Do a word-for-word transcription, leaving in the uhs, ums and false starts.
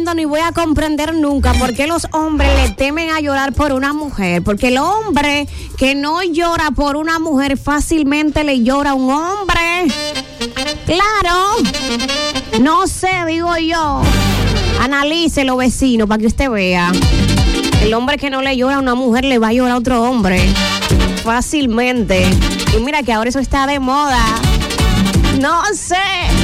entiendo ni voy a comprender nunca por qué los hombres le temen a llorar por una mujer. Porque el hombre que no llora por una mujer fácilmente le llora a un hombre. Claro. No sé, digo yo. Analícelo, vecino, para que usted vea. El hombre que no le llora a una mujer le va a llorar a otro hombre. Fácilmente. Y mira que ahora eso está de moda. No sé.